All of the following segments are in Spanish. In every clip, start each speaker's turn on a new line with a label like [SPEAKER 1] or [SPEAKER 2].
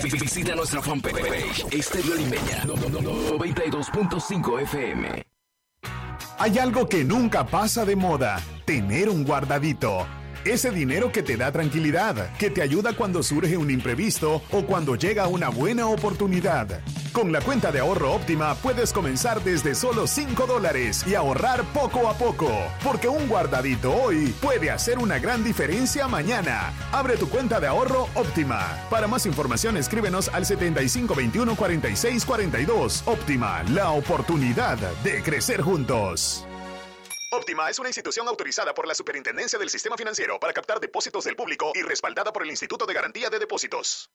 [SPEAKER 1] Visita nuestra fanpage Estéreo Limeña 92.5 FM.
[SPEAKER 2] Hay algo que nunca pasa de moda: tener un guardadito. Ese dinero que te da tranquilidad, que te ayuda cuando surge un imprevisto o cuando llega una buena oportunidad. Con la cuenta de ahorro Óptima puedes comenzar desde solo $5 y ahorrar poco a poco, porque un guardadito hoy puede hacer una gran diferencia mañana. Abre tu cuenta de ahorro Óptima. Para más información escríbenos al 7521-4642. Óptima, la oportunidad de crecer juntos. Óptima es una institución autorizada por la Superintendencia del Sistema Financiero para captar depósitos del público y respaldada por el Instituto de Garantía de Depósitos.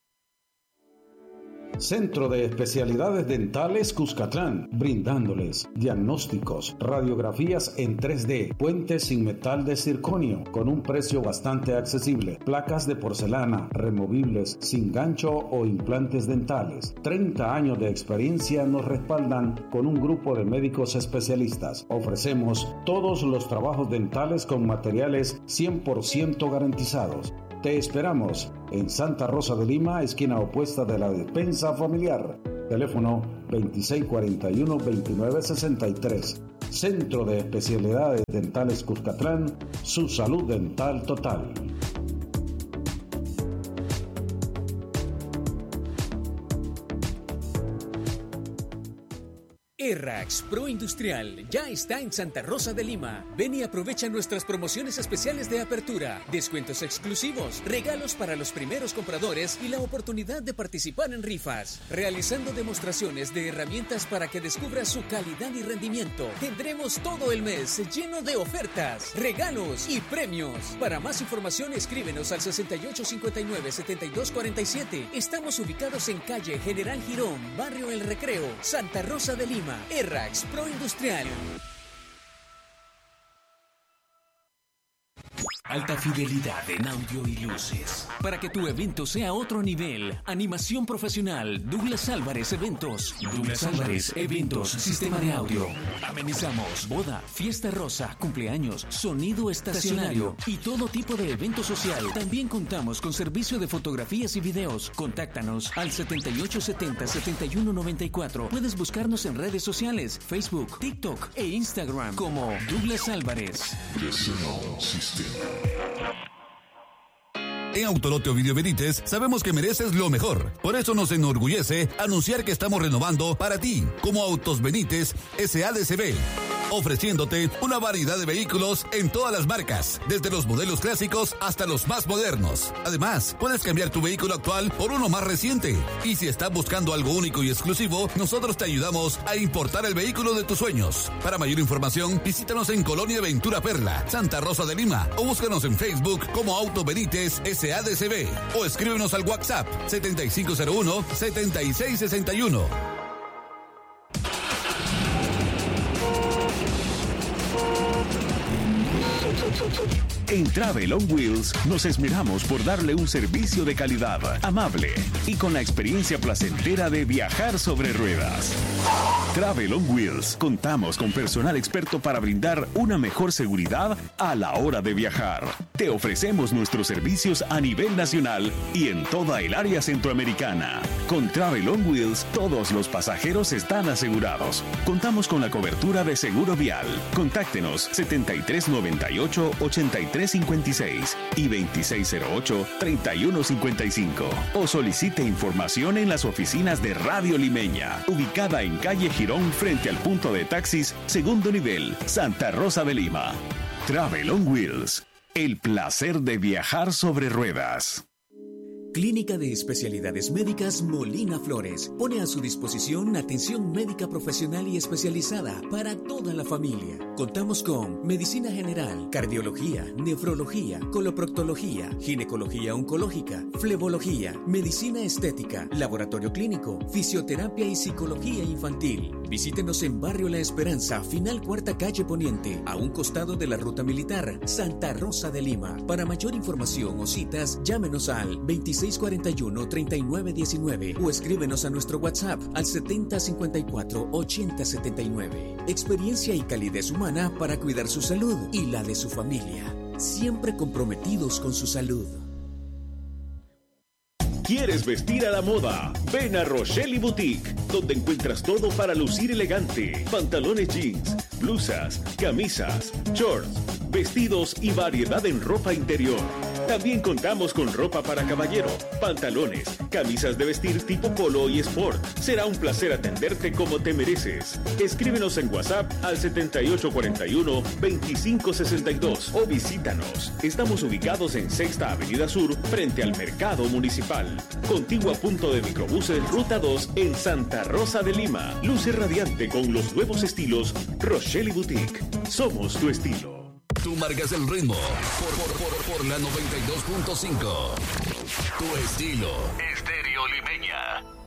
[SPEAKER 3] Centro de Especialidades Dentales Cuscatlán, brindándoles diagnósticos, radiografías en 3D, puentes sin metal de circonio, con un precio bastante accesible, placas de porcelana, removibles, sin gancho o implantes dentales. 30 años de experiencia nos respaldan con un grupo de médicos especialistas. Ofrecemos todos los trabajos dentales con materiales 100% garantizados. Te esperamos en Santa Rosa de Lima, esquina opuesta de la despensa familiar. Teléfono 2641-2963. Centro de Especialidades Dentales Cuscatlán, su salud dental total.
[SPEAKER 4] Errax Pro Industrial ya está en Santa Rosa de Lima. Ven y aprovecha nuestras promociones especiales de apertura, descuentos exclusivos, regalos para los primeros compradores y la oportunidad de participar en rifas. Realizando demostraciones de herramientas para que descubras su calidad y rendimiento. Tendremos todo el mes lleno de ofertas, regalos y premios. Para más información escríbenos al 6859-7247. Estamos ubicados en calle General Girón, Barrio El Recreo, Santa Rosa de Lima. Errax Pro Industrial.
[SPEAKER 1] Alta fidelidad en audio y luces. Para que tu evento sea otro nivel. Animación profesional. Douglas Álvarez Eventos. Douglas Álvarez Eventos. Sistema de audio. Amenizamos boda, fiesta rosa, cumpleaños, sonido estacionario y todo tipo de evento social. También contamos con servicio de fotografías y videos. Contáctanos al 7870-7194. Puedes buscarnos en redes sociales, Facebook, TikTok e Instagram como Douglas Álvarez.
[SPEAKER 5] En Autolote Ovidio Benítez sabemos que mereces lo mejor. Por eso nos enorgullece anunciar que estamos renovando para ti como Autos Benítez SADCB, ofreciéndote una variedad de vehículos en todas las marcas, desde los modelos clásicos hasta los más modernos. Además, puedes cambiar tu vehículo actual por uno más reciente. Y si estás buscando algo único y exclusivo, nosotros te ayudamos a importar el vehículo de tus sueños. Para mayor información, visítanos en Colonia Ventura Perla, Santa Rosa de Lima, o búscanos en Facebook como Auto Benítez SADCB, o escríbenos al WhatsApp 7501-7661.
[SPEAKER 6] En Travel on Wheels nos esmeramos por darle un servicio de calidad, amable y con la experiencia placentera de viajar sobre ruedas. Travel on Wheels, contamos con personal experto para brindar una mejor seguridad a la hora de viajar. Te ofrecemos nuestros servicios a nivel nacional y en toda el área centroamericana. Con Travel on Wheels, todos los pasajeros están asegurados. Contamos con la cobertura de seguro vial. Contáctenos 7398-8356 y 2608-3155. O solicite información en las oficinas de Radio Limeña, ubicada en calle Girón frente al punto de taxis segundo nivel, Santa Rosa de Lima. Travel on Wheels, el placer de viajar sobre ruedas.
[SPEAKER 4] Clínica de Especialidades Médicas Molina Flores pone a su disposición atención médica profesional y especializada para toda la familia. Contamos con medicina general, cardiología, nefrología, coloproctología, ginecología oncológica, flebología, medicina estética, laboratorio clínico, fisioterapia y psicología infantil. Visítenos en Barrio La Esperanza, final Cuarta Calle Poniente, a un costado de la Ruta Militar, Santa Rosa de Lima. Para mayor información o citas, llámenos al 2641-3919 o escríbenos a nuestro WhatsApp al 7054-8079. Experiencia y calidez humana para cuidar su salud y la de su familia. Siempre comprometidos con su salud.
[SPEAKER 6] ¿Quieres vestir a la moda? Ven a Rochelle Boutique, donde encuentras todo para lucir elegante. Pantalones jeans, blusas, camisas, shorts, vestidos y variedad en ropa interior. También contamos con ropa para caballero, pantalones, camisas de vestir tipo polo y sport. Será un placer atenderte como te mereces. Escríbenos en WhatsApp al 7841-2562 o visítanos. Estamos ubicados en 6ª Avenida Sur, frente al Mercado Municipal. Contigua punto de microbuses Ruta 2 en Santa Rosa de Lima. Luce radiante con los nuevos estilos Rochelle Boutique. Somos tu estilo.
[SPEAKER 5] Tú marcas el ritmo por la 92.5. Tu estilo. Estéreo Limeña.